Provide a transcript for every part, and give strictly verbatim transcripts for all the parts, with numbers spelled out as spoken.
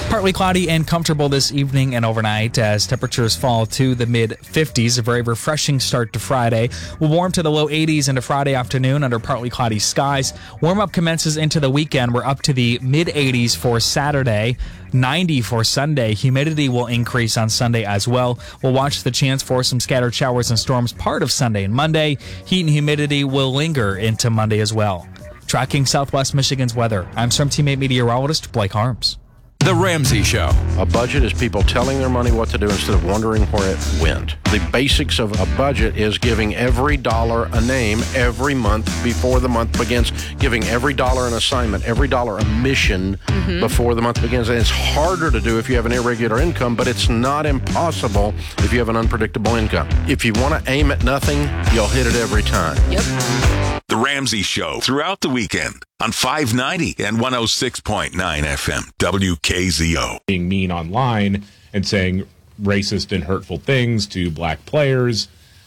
Partly cloudy and comfortable this evening and overnight as temperatures fall to the mid fifties. A very refreshing start to Friday. We'll warm to the low eighties into Friday afternoon under partly cloudy skies. Warm up commences into the weekend. We're up to the mid eighties for Saturday, ninety for Sunday. Humidity will increase on Sunday as well. We'll watch the chance for some scattered showers and storms part of Sunday and Monday. Heat and humidity will linger into Monday as well. Tracking Southwest Michigan's weather, I'm Storm Teammate meteorologist Blake Harms. The Ramsey Show. A budget is people telling their money what to do instead of wondering where it went. The basics of a budget is giving every dollar a name every month before the month begins, giving every dollar an assignment, every dollar a mission mm-hmm. before the month begins. And it's harder to do if you have an irregular income, but it's not impossible if you have an unpredictable income. If you want to aim at nothing, you'll hit it every time. Yep. The Ramsey Show throughout the weekend on five ninety and one oh six point nine F M W K Z O. Being mean online and saying racist and hurtful things to black players.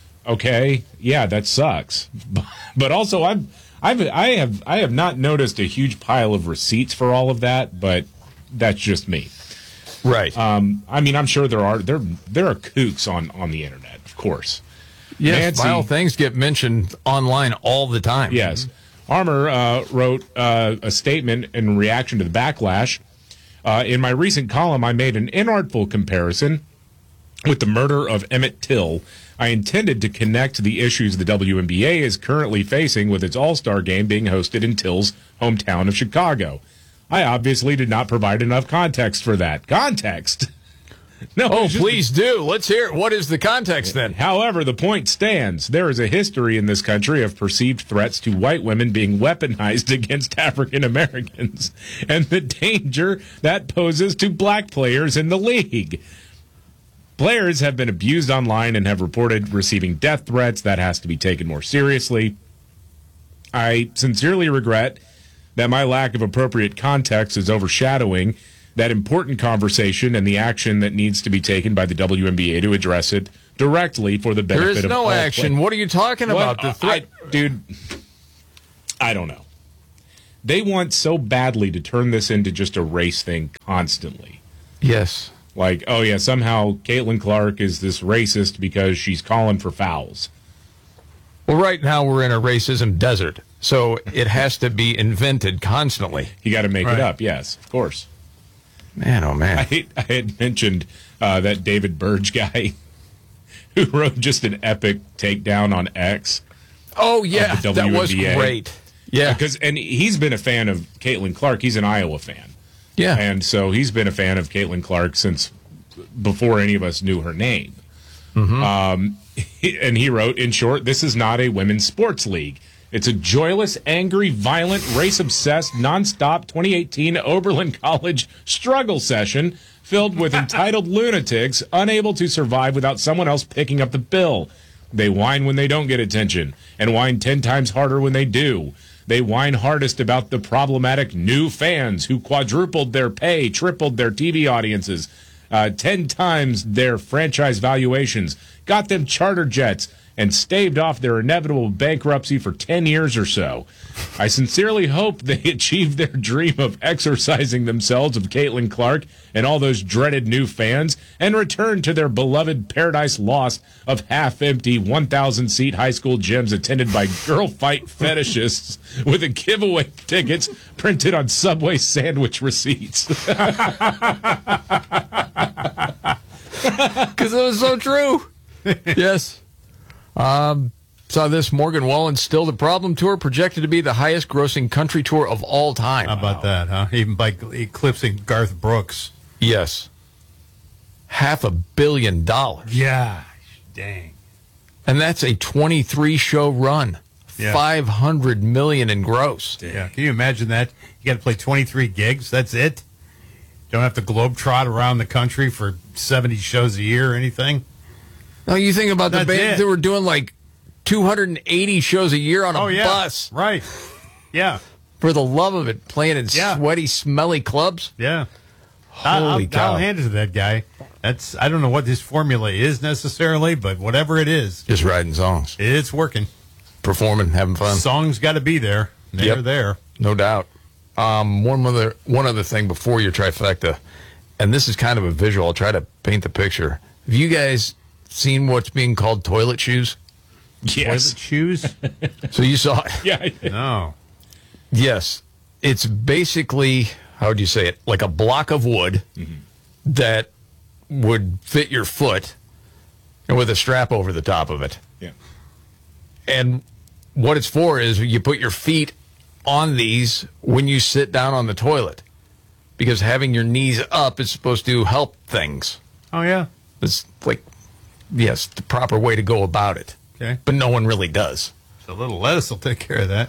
Okay, yeah, that sucks. But also, I've, I've, I have, I have not noticed a huge pile of receipts for all of that. But that's just me. Right. Um, I mean, I'm sure there are there there are kooks on, on the internet, of course. Yes, Nancy, vile things get mentioned online all the time. Yes. Armour uh, wrote uh, a statement in reaction to the backlash. Uh, in my recent column, I made an inartful comparison with the murder of Emmett Till. I intended to connect the issues the W N B A is currently facing with its All-Star game being hosted in Till's hometown of Chicago. I obviously did not provide enough context for that. Context? No, oh, please do. Let's hear it. What is the context then? However, the point stands. There is a history in this country of perceived threats to white women being weaponized against African Americans and the danger that poses to black players in the league. Players have been abused online and have reported receiving death threats. That has to be taken more seriously. I sincerely regret that my lack of appropriate context is overshadowing that important conversation and the action that needs to be taken by the W N B A to address it directly for the benefit of all. There is no action. What are you talking about? The threat, I, dude, I don't know. They want so badly to turn this into just a race thing constantly. Yes. Like, oh, yeah, somehow Caitlin Clark is this racist because she's calling for fouls. Well, right now we're in a racism desert, so it has to be invented constantly. You got to make right. it up, yes, of course. Man, oh, man. I, I had mentioned uh, that David Burge guy who wrote just an epic takedown on X. Oh, yeah, that was great. Yeah. Because and he's been a fan of Caitlin Clark. He's an Iowa fan. Yeah. And so he's been a fan of Caitlin Clark since before any of us knew her name. Mm-hmm. Um, and he wrote, in short, this is not a women's sports league. It's a joyless, angry, violent, race-obsessed, nonstop twenty eighteen Oberlin College struggle session filled with entitled lunatics unable to survive without someone else picking up the bill. They whine when they don't get attention and whine ten times harder when they do. They whine hardest about the problematic new fans who quadrupled their pay, tripled their T V audiences, uh, ten times their franchise valuations, got them charter jets, and staved off their inevitable bankruptcy for ten years or so. I sincerely hope they achieve their dream of exorcising themselves of Caitlin Clark and all those dreaded new fans and return to their beloved Paradise Lost of half-empty one thousand seat high school gyms attended by girl fight fetishists with a giveaway tickets printed on Subway sandwich receipts. Because it was so true. Yes. Um, saw this. Morgan Wallen Still the Problem tour projected to be the highest grossing country tour of all time. How about wow. that, huh? Even by eclipsing Garth Brooks. Yes. Half a billion dollars. Yeah. Dang. And that's a twenty-three show run. Yeah. five hundred million in gross. Dang. Yeah. Can you imagine that? You got to play twenty-three gigs. That's it. Don't have to globetrot around the country for seventy shows a year or anything. No, you think about That's the bands it. that were doing like two hundred eighty shows a year on a oh, yeah. bus. Right. Yeah. For the love of it, playing in yeah. sweaty, smelly clubs. Yeah. Holy I'll, cow. I'll hand it to that guy. That's I don't know what his formula is necessarily, but whatever it is. Just writing songs. It's working. Performing, having fun. Songs got to be there. They're yep. there. No doubt. Um, one other, one other thing before your trifecta. and this is kind of a visual. I'll try to paint the picture. Have you guys seen what's being called toilet shoes? Yes. Toilet shoes? So you saw it? Yeah. No. Yes. It's basically, how would you say it? Like a block of wood mm-hmm. that would fit your foot and with a strap over the top of it. Yeah. And what it's for is you put your feet on these when you sit down on the toilet, because having your knees up is supposed to help things. Oh, yeah? It's like, yes, the proper way to go about it. Okay. But no one really does. So a little lettuce will take care of that.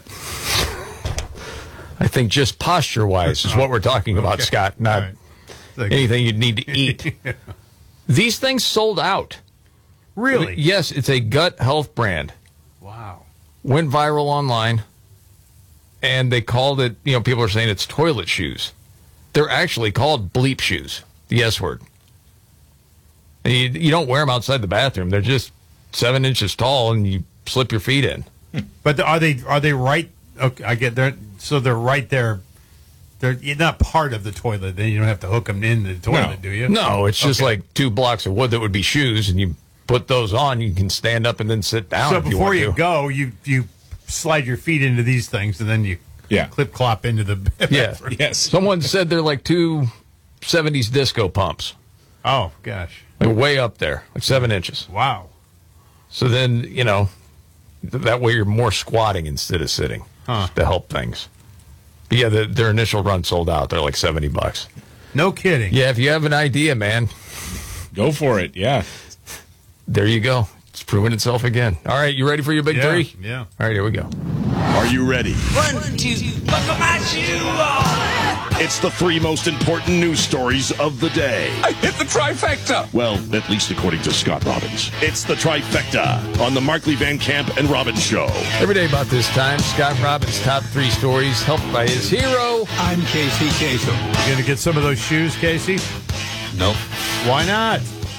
I think just posture-wise is what we're talking about, Okay. Scott, not Right. Like, anything you'd need to eat. yeah. These things sold out. Really? Yes, it's a gut health brand. Wow. Went viral online, and they called it, you know, people are saying it's toilet shoes. They're actually called bleep shoes, the S word. And you, you don't wear them outside the bathroom. They're just seven inches tall, and you slip your feet in. But are they are they right? Okay, I get there. So they're right there. They're you're not part of the toilet. Then you don't have to hook them in the toilet, No. do you? No, it's just Okay. like two blocks of wood that would be shoes, and you put those on, you can stand up and then sit down So if you before want you, to. go, you you slide your feet into these things, and then you Yeah. clip clop into the Yeah. bathroom. Yes. Someone said they're like two seventies disco pumps. Oh gosh! They're way up there, like seven inches. Wow. So then, you know, th- that way you're more squatting instead of sitting Huh. to help things. But yeah, the, their initial run sold out. They're like seventy bucks. No kidding. Yeah, if you have an idea, man, Go for it. Yeah. there you go. It's proven itself again. All right, you ready for your big Yeah, three? yeah. All right, here we go. Are you ready? One, two, buckle my shoe on. It's the three most important news stories of the day. I hit the trifecta. Well, at least according to Scott Robbins. It's the trifecta on the Markley Van Camp and Robbins Show. Every day about this time, Scott Robbins' top three stories, helped by his hero. I'm Casey Kasem. You gonna get some of those shoes, Casey? Nope. Why not?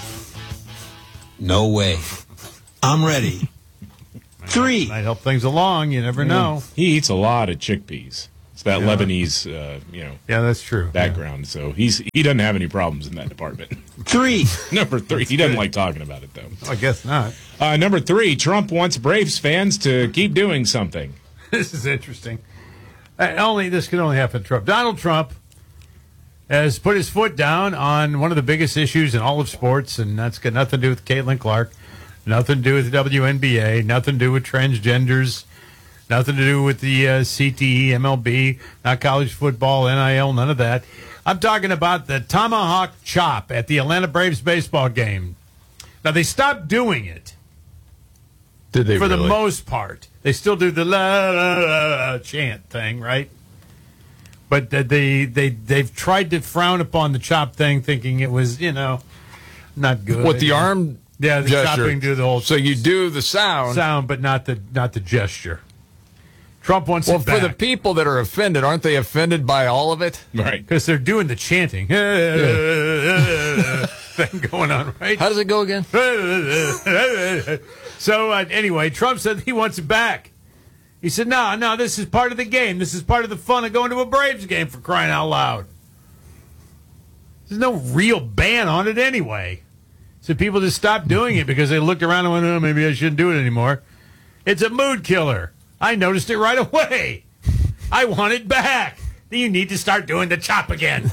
No way. I'm ready. Three. Might help things along. You never know. He eats a lot of chickpeas. It's that Yeah. Lebanese, uh, you know, Yeah, that's true. background. So he's he doesn't have any problems in that department. Three. Number three, he doesn't like talking about it though. I guess not. Uh, number three, Trump wants Braves fans to keep doing something. This is interesting. Uh, only this can only happen to Trump. Donald Trump has put his foot down on one of the biggest issues in all of sports, and that's got nothing to do with Caitlin Clark, nothing to do with the W N B A, nothing to do with transgenders, nothing to do with the uh, C T E, M L B, not college football, N I L, none of that. I'm talking about the tomahawk chop at the Atlanta Braves baseball game. Now, they stopped doing it Did they for the really? most part. They still do the la, la, la, la chant thing, right? But uh, they they they've tried to frown upon the chop thing, thinking it was, you know, not good. What, the arm Yeah, the gesture. chopping do the whole So you do the sound. sound, but not the not the gesture. Trump wants Well, it for the back people that are offended, aren't they offended by all of it? Right. because they're doing the chanting thing going on, right? How does it go again? So uh, anyway, Trump said he wants it back. He said, no, no, this is part of the game. This is part of the fun of going to a Braves game, for crying out loud. There's no real ban on it anyway. So people just stopped doing it because they looked around and went, oh, maybe I shouldn't do it anymore. It's a mood killer. I noticed it right away. I want it back. You need to start doing the chop again.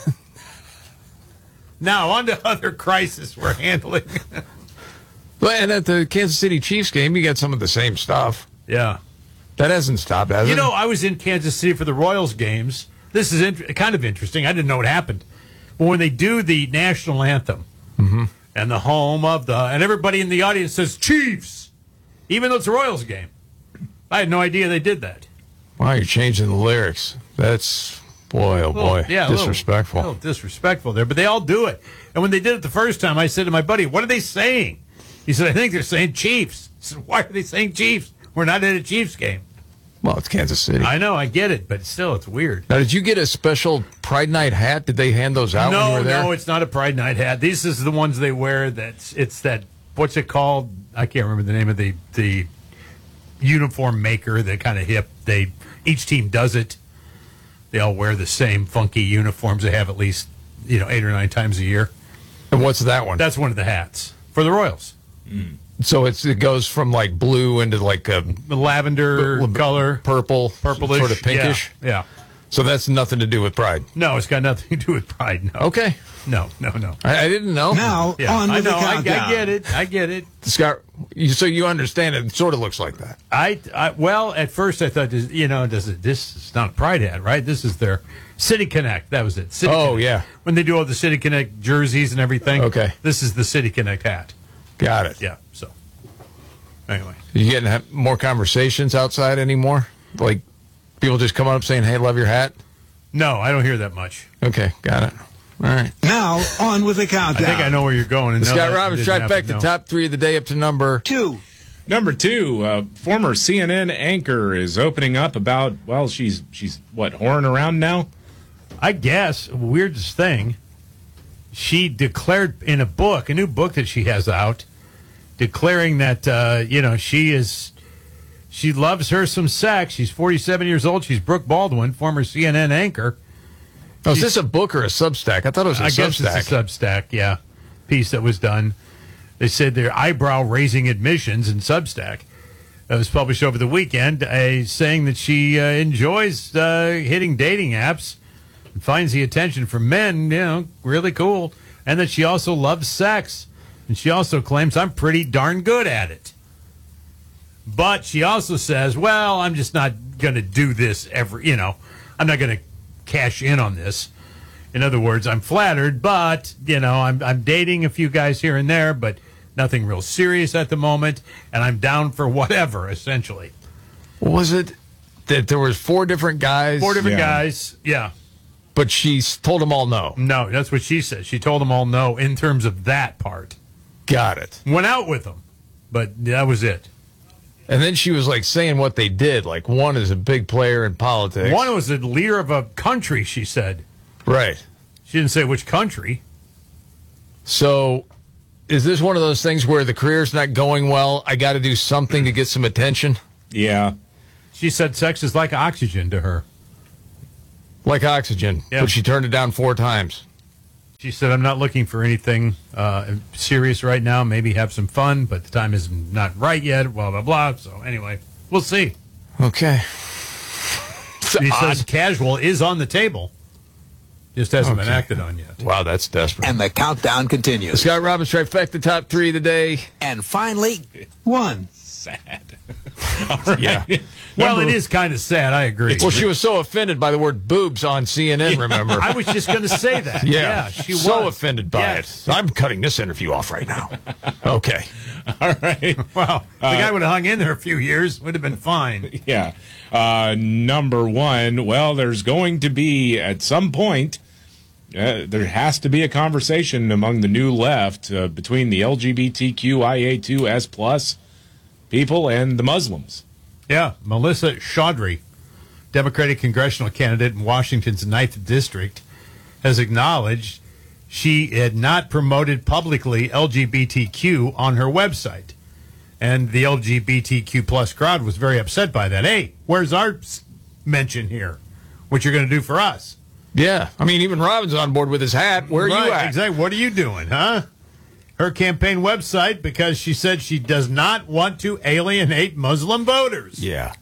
Now, on to other crisis we're handling. Well, and at the Kansas City Chiefs game, you got some of the same stuff. Yeah. That hasn't stopped, has You it? know, I was in Kansas City for the Royals games. This is int- kind of interesting. I didn't know what happened. But when they do the national anthem and the home of the, and everybody in the audience says Chiefs, even though it's a Royals game. I had no idea they did that. Wow, you're changing the lyrics. That's, boy, oh boy, yeah, a little- disrespectful. A little disrespectful there, but they all do it. And when they did it the first time, I said to my buddy, what are they saying? He said, I think they're saying Chiefs. I said, why are they saying Chiefs? We're not at a Chiefs game. Well, it's Kansas City. I know, I get it, but still, it's weird. Now, did you get a special Pride Night hat? Did they hand those out when you No, were there? no, it's not a Pride Night hat. These is the ones they wear. That's it's that. What's it called? I can't remember the name of the the uniform maker. They're kind of hip. They each team does it. They all wear the same funky uniforms. They have at least you know, eight or nine times a year. And what's that one? That's one of the hats for the Royals. So it's it goes from like blue into like a The lavender b- b- color, purple, purplish, sort of pinkish. Yeah, yeah. So that's nothing to do with pride. No, it's got nothing to do with pride. No. Okay. No, no, no. I, I didn't know. Now, Yeah, on I with know. the I, countdown. I get it. I get it. Scott, you, so you understand it sort of looks like that. I, I well, at first I thought, this- you know, does it, this is not a Pride hat, right? This is their City Connect. That was it. City Oh, Connect. yeah. When they do all the City Connect jerseys and everything. Okay. This is the City Connect hat. Got it. Yeah. So, anyway. You getting ha- more conversations outside anymore? Like people just coming up saying, "Hey, love your hat." No, I don't hear that much. Okay, got it. All right. Now, on with the I countdown. think I know where you're going. And The no, Scott that Robbins didn't happen, trifecta, no. top three of the day up to number. Two. Number two, uh, former C N N anchor is opening up about, well, she's, she's what, whoring around now? I guess, weirdest thing, she declared in a book, a new book that she has out, declaring that, uh, you know, she is, she loves her some sex. She's forty-seven years old. She's Brooke Baldwin, former C N N anchor. Oh, is this a book or a Substack? I thought it was a I guess Substack. it's a Substack, yeah, piece that was done. They said their eyebrow-raising admissions in Substack. It was published over the weekend, uh, saying that she uh, enjoys uh, hitting dating apps and finds the attention from men, you know, really cool, and that she also loves sex. And she also claims, I'm pretty darn good at it. But she also says, well, I'm just not going to do this every, you know, I'm not going to cash in on this. In other words, I'm flattered, but, you know, I'm, I'm dating a few guys here and there, but nothing real serious at the moment, and I'm down for whatever, essentially. Was it that there was four different guys? Four different Yeah. guys, yeah. But she s- told them all no. No, that's what she said. She told them all no in terms of that part. Got it. Went out with them, but that was it. And then she was like saying what they did. Like one is a big player in politics. One was the leader of a country, she said. Right. She didn't say which country. So is this one of those things where the career's not going well? I got to do something to get some attention? Yeah. She said sex is like oxygen to her. Like oxygen. Yeah. But she turned it down four times. She said, I'm not looking for anything uh, serious right now. Maybe have some fun, but the time is not right yet, blah, blah, blah. So anyway, we'll see. Okay. She says casual is on the table. Just hasn't been Okay. acted on yet. Wow, that's desperate. And the countdown continues. Scott Robbins trifecta, top three of the day. And finally, one. Sad. Yeah. Well, it is kind of sad. I agree. Well, she was so offended by the word boobs on C N N, remember? I was just going to say that. Yeah, she so was. offended by Yes. it. I'm cutting this interview off right now. Okay. All right. Well, the guy would have hung in there a few years. Would have been fine. Yeah. Uh, number one, well, there's going to be, at some point, uh, there has to be a conversation among the new left uh, between the L G B T Q I A two S plus people and the Muslims. Yeah, Melissa Chaudhry, Democratic congressional candidate in Washington's ninth District, has acknowledged she had not promoted publicly L G B T Q on her website. And the L G B T Q plus crowd was very upset by that. Hey, where's our s- mention here? What you're going to do for us? Yeah. I mean, even Robin's on board with his hat. Where are Right, you at? Exactly. What are you doing, huh? Her campaign website, because she said she does not want to alienate Muslim voters. Yeah.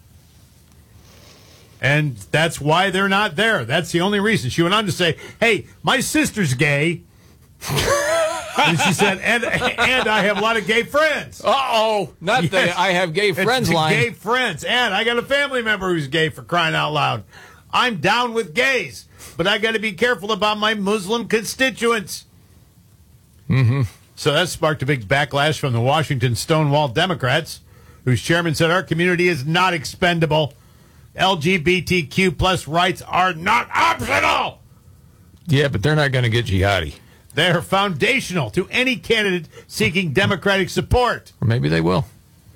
And that's why they're not there. That's the only reason. She went on to say, hey, my sister's gay. And she said, and and I have a lot of gay friends. Uh-oh. Not Yes. the I have gay It's friends the line. Gay friends. And I got a family member who's gay, for crying out loud. I'm down with gays, but I got to be careful about my Muslim constituents. Mm-hmm. So that sparked a big backlash from the Washington Stonewall Democrats, whose chairman said our community is not expendable. L G B T Q plus rights are not optional. Yeah, but they're not going to get jihadi. They're foundational to any candidate seeking Democratic support. Or maybe they will.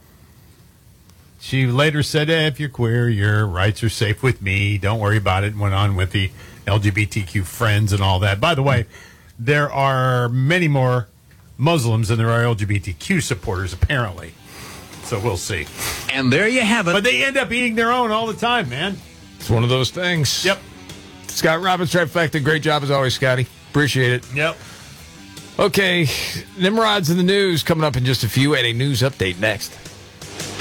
She later said, eh, if you're queer, your rights are safe with me. Don't worry about it. And went on with the L G B T Q friends and all that. By the way, there are many more Muslims than there are L G B T Q supporters, apparently. So we'll see. And there you have it. But they end up eating their own all the time, man. It's one of those things. Yep. Scott Robbins trifecta. Great job as always, Scotty. Appreciate it. Yep. Okay, Nimrod's in the news coming up in just a few, and a news update next.